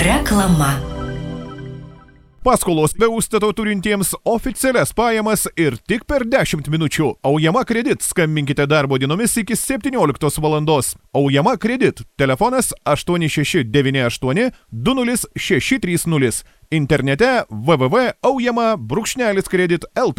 Reklama. Paskolos be užstato turintiems oficialias pajamas ir tik per 10 minučių. Aujama kredit. Skambinkite darbo dienomis iki 17 valandos. Aujama kredit. Telefonas 8698 20630. Internete www.aujama-kredit.lt.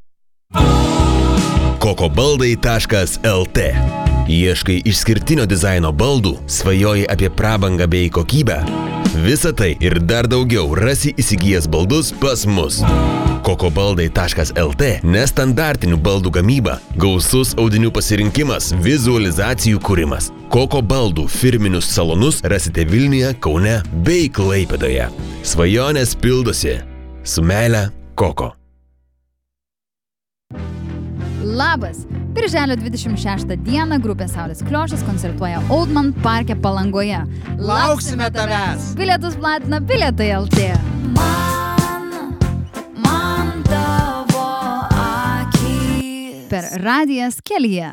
kokobaldai.lt. Ieškai išskirtinio dizaino baldų, svajoji apie prabangą bei kokybę. Visą tai ir dar daugiau rasi įsigijęs baldus pas mus. kokobaldai.lt. Nestandartinių baldų gamyba, gausus audinių pasirinkimas, vizualizacijų kūrimas. Koko baldų firminius salonus rasite Vilniuje, Kaune bei Klaipėdoje. Svajonės pildosi. Su meile, Koko. Labas! Birželio 26 dieną grupė Saulės Kliošas koncertuoja Oldman parke Palangoje. Lauksime tavęs! Bilietus platina Bilietai LT. Man tavo akys. Per radijas kelyje.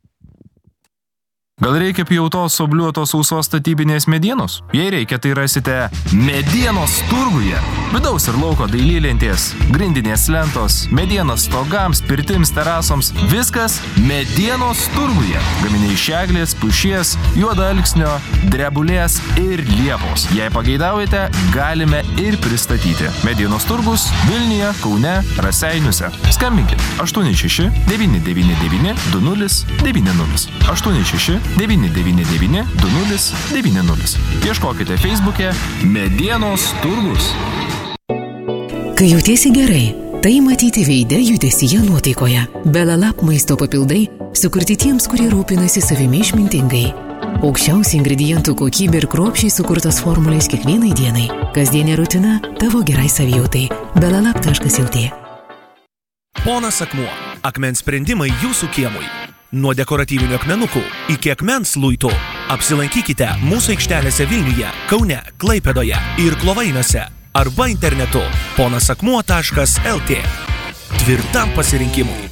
Gal reikia pjautos obliuotos sausos statybinės medienos? Jei reikia, tai rasite Medienos turguje. Vidaus ir lauko dailylentės, grindinės lentos, medienos stogams, pirtims, terasoms. Viskas Medienos turguje. Gaminiai iš eglės, pušies, juodalksnio, drebulės ir liepos. Jei pageidaujate, galime ir pristatyti. Medienos turgus Vilniuje, Kaune, Raseiniuose. Skambinkit 86 999 2090. 86 999 2090. Ieškokite Facebook'e Medienos turgus. Kai jautiesi gerai, tai matyti veide, judesyje, nuotaikoje. Belalap maisto papildai sukurti tiems, kurie rūpinasi savimi išmintingai. Aukščiausia ingredientų kokybė ir kruopščiai sukurtos formulės kiekvienai dienai. Kasdienė rutina tavo gerai savijautai. Belalap.lt. Ponas Akmuo. Akmens sprendimai jūsų kiemui. Nuo dekoratyvinių akmenukų iki akmens luitų. Apsilankykite mūsų aikštelėse Vilniuje, Kaune, Klaipėdoje ir Klovainiuose arba internetu ponasakmuo.lt. Tvirtam pasirinkimui.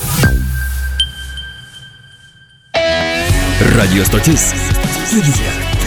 Radio stotis. Studija.